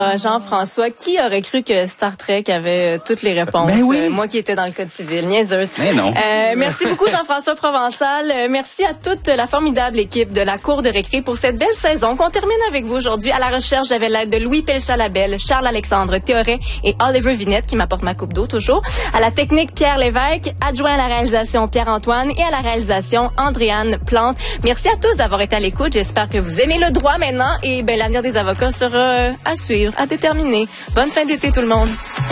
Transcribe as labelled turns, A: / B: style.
A: Jean-François, qui aurait cru que Star Trek avait toutes les réponses?
B: Ben oui.
A: Moi qui étais dans le code civil, niaiseuse.
B: Mais non.
A: Merci beaucoup Jean-François Provençal. Merci à toute la formidable équipe de la Cour de récré pour cette belle saison qu'on termine avec vous aujourd'hui. À la recherche, j'avais l'aide de Louis Pelchat-Labelle, Charles-Alexandre Théoret et Oliver Vinette qui m'apporte ma coupe d'eau toujours. À la technique, Pierre Lévesque, adjoint à la réalisation Pierre-Antoine et à la réalisation Andréane Plante. Merci à tous d'avoir été à l'écoute. J'espère que vous aimez le droit maintenant et l'avenir des avocats sera à suivre, à déterminer. Bonne fin d'été tout le monde.